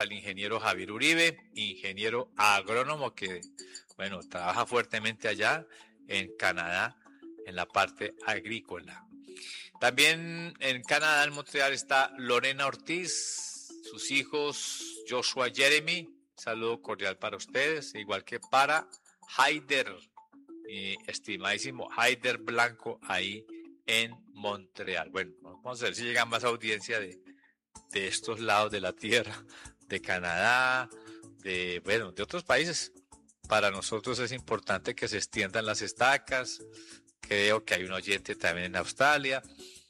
al ingeniero Javier Uribe, ingeniero agrónomo que, bueno, trabaja fuertemente allá en Canadá, en la parte agrícola. También en Canadá, en Montreal, está Lorena Ortiz, sus hijos Joshua Jeremy, saludo cordial para ustedes, igual que para Haider, mi estimadísimo Haider Blanco, ahí en Montreal. Bueno, vamos a ver si llega más audiencia de estos lados de la tierra, de Canadá, de otros países. Para nosotros es importante que se extiendan las estacas. Creo que hay un oyente también en Australia.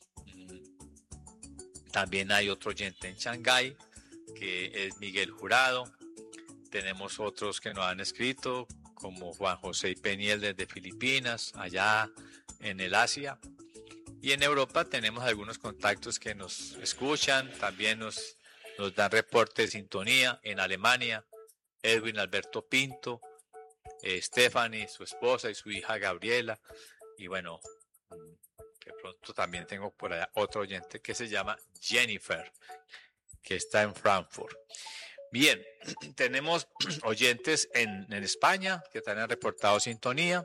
También hay otro oyente en Shanghái, que es Miguel Jurado. Tenemos otros que nos han escrito, como Juan José Peniel desde Filipinas, allá en el Asia. Y en Europa tenemos algunos contactos que nos escuchan, también nos dan reporte de sintonía. En Alemania, Edwin Alberto Pinto, Stephanie, su esposa y su hija Gabriela. Y bueno, de pronto también tengo por allá otro oyente que se llama Jennifer, que está en Frankfurt. Bien, tenemos oyentes en España que también han reportado sintonía.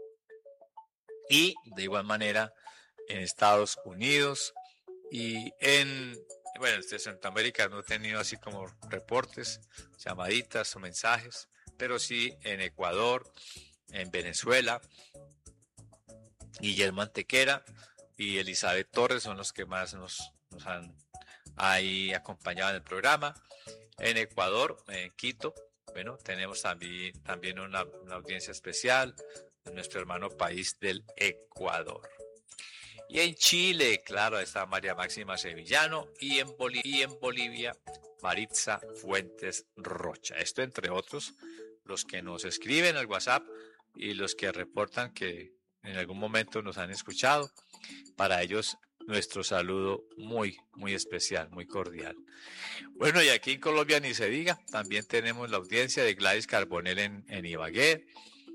Y de igual manera en Estados Unidos y desde Centroamérica no he tenido así como reportes, llamaditas o mensajes, pero sí en Ecuador, en Venezuela, Guillermo Antequera y Elizabeth Torres son los que más nos han ahí acompañado en el programa. En Ecuador, en Quito, bueno, tenemos también una audiencia especial en nuestro hermano país del Ecuador. Y en Chile, claro, está María Máxima Sevillano y en Bolivia, Maritza Fuentes Rocha. Esto entre otros, los que nos escriben al WhatsApp y los que reportan que en algún momento nos han escuchado. Para ellos, nuestro saludo muy, muy especial, muy cordial. Bueno, y aquí en Colombia ni se diga, también tenemos la audiencia de Gladys Carbonell en Ibagué,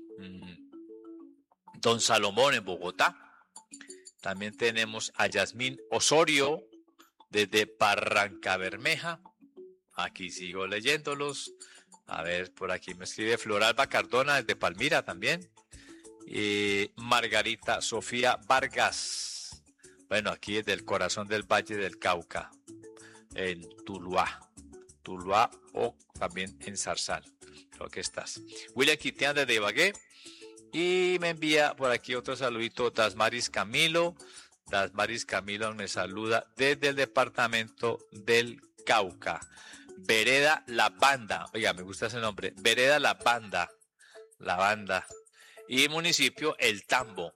Don Salomón en Bogotá. También tenemos a Yasmín Osorio desde Barrancabermeja. Aquí sigo leyéndolos. A ver, por aquí me escribe Floralba Cardona desde Palmira también. Y Margarita Sofía Vargas. Bueno, aquí desde el corazón del Valle del Cauca, en Tuluá o también en Zarzal. Creo que estás. William Quitián desde Ibagué. Y me envía por aquí otro saludito, Dasmaris Camilo. Dasmaris Camilo me saluda desde el departamento del Cauca. Vereda La Banda. Oiga, me gusta ese nombre. Vereda La Banda. La Banda. Y municipio El Tambo.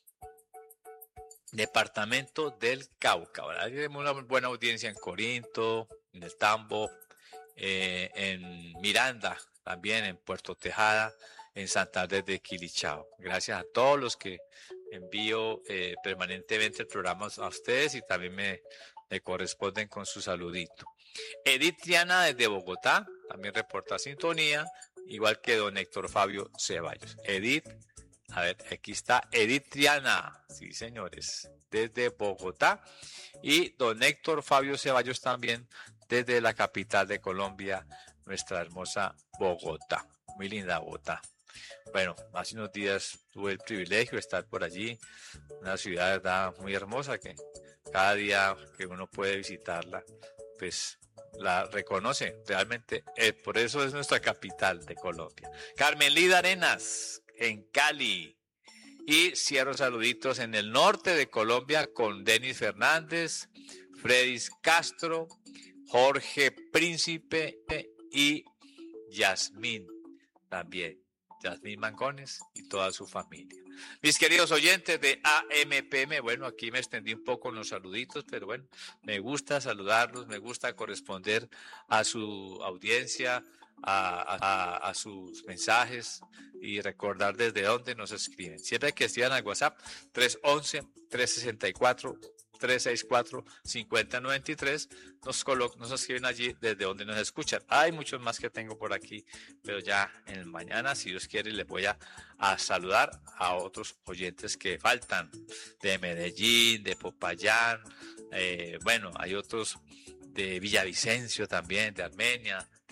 Departamento del Cauca. ¿Verdad? Tenemos una buena audiencia en Corinto, en El Tambo, en Miranda, también en Puerto Tejada, en Santander de Quilichao. Gracias a todos los que envío permanentemente el programa a ustedes y también me corresponden con su saludito. Edith Triana desde Bogotá también reporta sintonía, igual que don Héctor Fabio Ceballos. Edith, a ver, aquí está Edith Triana, sí señores, desde Bogotá, y don Héctor Fabio Ceballos también desde la capital de Colombia, nuestra hermosa Bogotá. Muy linda Bogotá. Bueno, hace unos días tuve el privilegio de estar por allí, una ciudad, ¿verdad?, muy hermosa que cada día que uno puede visitarla, pues la reconoce realmente. Por eso es nuestra capital de Colombia. Carmelida Arenas, en Cali. Y cierro saluditos en el norte de Colombia con Denis Fernández, Fredis Castro, Jorge Príncipe y Yasmín también. Yasmín Mangones y toda su familia. Mis queridos oyentes de AMPM, bueno, aquí me extendí un poco en los saluditos, pero bueno, me gusta saludarlos, me gusta corresponder a su audiencia, a sus mensajes y recordar desde dónde nos escriben. Siempre que escriban al WhatsApp 311-364-364-5093, nos escriben allí desde donde nos escuchan. Hay muchos más que tengo por aquí, pero ya en el mañana, si Dios quiere, les voy a saludar a otros oyentes que faltan, de Medellín, de Popayán, bueno, hay otros de Villavicencio también, de Armenia,